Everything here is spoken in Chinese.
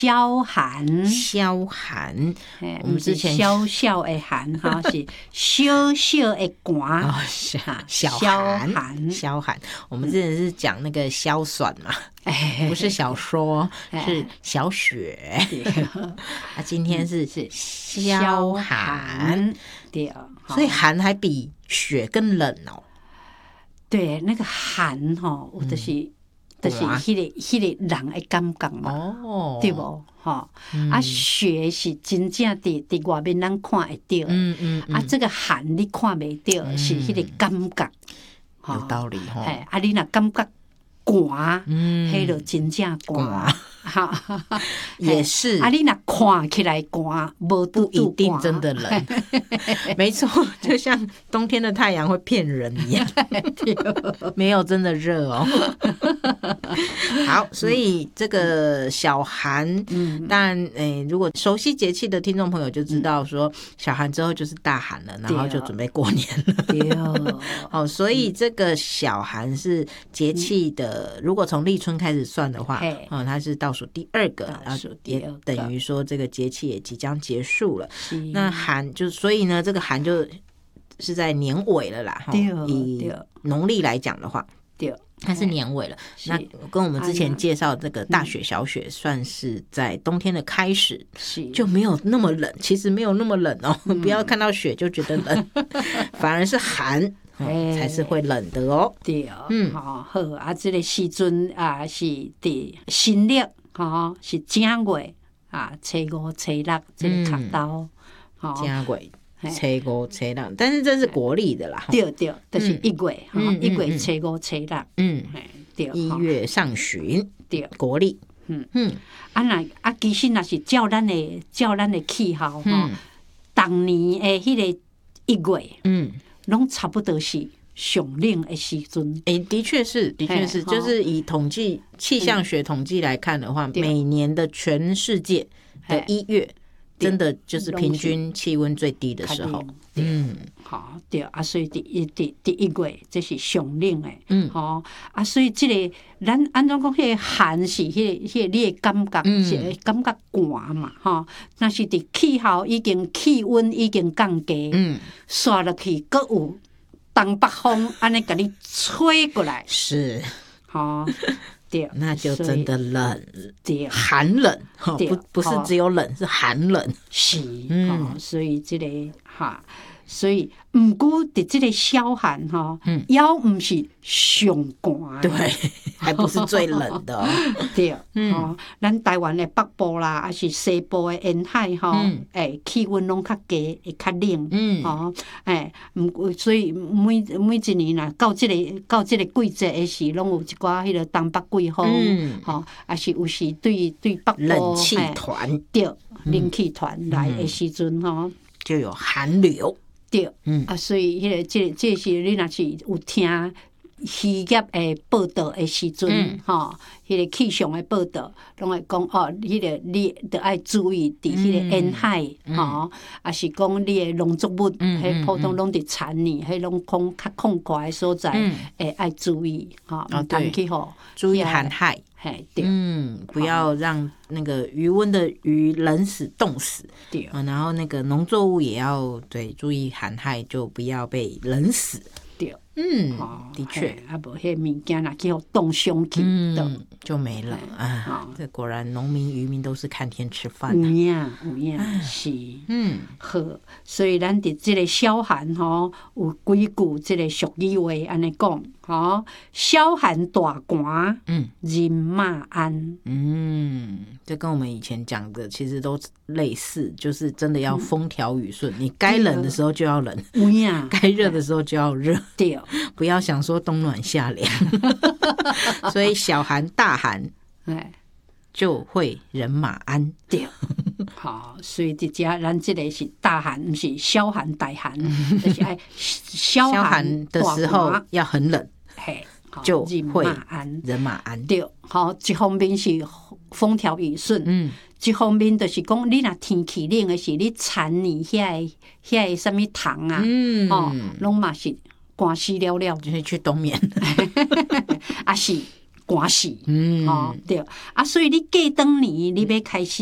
消寒， 消寒，我们之前小小的寒哈，是小小的寒哦，小寒，消寒。我们之前是讲那个硝酸嘛，不是小说，是小雪。今天是消寒， 对， 所以寒还比雪更冷哦。 对，那个寒哈，我就是迄个人的感觉嘛，对不？雪是真正伫外面咱看会到，这个寒你看袂到，是迄个感觉， 有道理哈。 你若感觉寒，迄就真正寒。 也是你若看起来寒，不一定真的冷。没错，就像冬天的太阳会骗人一样，没有真的热哦。好，所以这个小寒，当然，如果熟悉节气的听众朋友就知道说，小寒之后就是大寒了，然后就准备过年了。所以这个小寒是节气的，如果从立春开始算的话，它是倒数第二个，然后也等于说这个节气也即将结束了。那寒就所以呢，这个寒就是在年尾了啦。以农历来讲的话，它是年尾了。那跟我们之前介绍这个大雪小雪，算是在冬天的开始，就没有那么冷。其实没有那么冷哦，不要看到雪就觉得冷，反而是寒。才是会冷的哦。 对，好，这个时阵是伫新历，是正月初5、初6这个卡刀， 正月初5、初6，但是这是国历的啦。 对，就是1月，1月初5、初6， 对，1月上旬，对，国历， 其实那是照咱的气候当年的迄个1月，拢差不多是上冷的时阵。 的确是，就是以统计气象学统计来看的话，每年的全世界的1月，真的就是平均气温最低的时候。 好，对所以第1月这是上冷的，所以这个咱按怎讲，迄个寒是迄个你的感觉，是会感觉寒嘛，那是伫气候气温已经降低，刷落去，搁有东北风安尼甲你吹过来， 是， 对， 那就真的冷， 对， 寒冷，不是只有冷，是寒冷， 是，所以这个所以不过伫这个小寒也不是上寒， 对，还不是最冷的对，咱台湾的北部啦，还是西部的沿海气温拢较低，会较冷，所以每一年啦，到这个季节的时，拢有一寡迄个东北季风，还是有时对北部冷气团， 对，冷气团来的时阵就有寒流。 对，所以这是你若是有听渔业的报道的时阵，迄个气象的报道，拢会讲迄个你得爱注意伫迄个沿海，还是讲你的农作物，迄普通拢伫产年，迄拢较空旷的所在，会爱注意，毋通去注意寒害。 对， 不要让那个余温的鱼冷死、冻死。对，然后那个农作物也要注意寒害，就不要被冷死。对，的确， 无迄物件若去冻伤去， 就没了啊！这果然农民渔民都是看天吃饭。 有影是，好，所以咱伫这个小寒有几句这个俗语话安尼讲。小寒大寒，人马安。 这跟我们以前讲的其实都类似，就是真的要风调雨顺，你该冷的时候就要冷，该热的时候就要热，对，不要想说冬暖夏凉。所以小寒大寒，就会人马安。对。 好，所以咱这个是大寒，不是小寒大寒，就是小寒的时候要很冷，就会人马安。对， 一方面是风调雨顺，一方面就是讲你若天气冷的时，你产年遐个什么糖啊，拢嘛是寒死了， 就是去冬眠， 啊是寒死。对啊，所以你过当年你要开始